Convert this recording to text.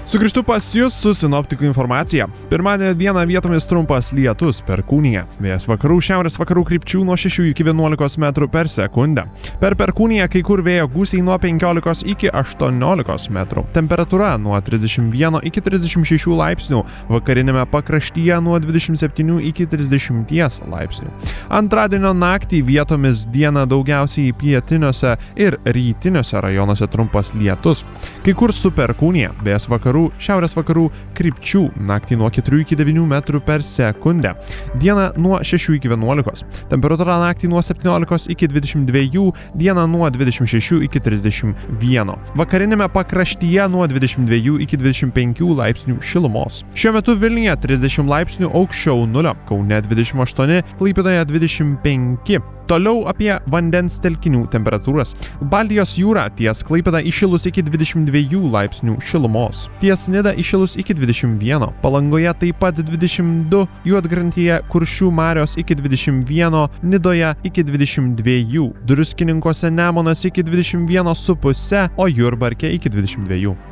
Sugrįžtu pas jūs su sinoptikų informacija. Pirmadienio dieną vietomis trumpas lietus Perkūnija. Vėjas vakarų šiaurės vakarų krypčių nuo 6 iki 11 metrų per sekundę. Per Perkūniją kai kur vėjo gūsiai nuo 15 iki 18 metrų. Temperatūra nuo 31 iki 36 laipsnių. Vakarinėme pakraštyje nuo 27 iki 30 laipsnių. Antradienio naktį vietomis dieną daugiausiai pietiniuose ir rytiniuose rajonuose trumpas lietus. Kai kur su Perkūnija. Vėjas vakarų šiaurės vakarų krypčių naktį nuo 4 iki 9 metrų per sekundę. Dieną nuo 6 iki 11. Temperatūra naktį nuo 17 iki 22, dieną nuo 26 iki 31. Vakarinėme pakraštyje nuo 22 iki 25 laipsnių šilumos. Šiuo metu Vilniuje 30 laipsnių aukščiau nulio, Kaune 28, Klaipėdoje 25. Toliau apie vandens telkinių temperatūras. Baltijos jūra ties Klaipėda įšilus iki 22 laipsnių šilumos. Ties Nida įšilus iki 21, Palangoje taip pat 22, Juodkrantėje Kuršių marios iki 21, Nidoje iki 22, Druskininkuose Nemunas iki 21,5, o Jurbarke iki 22.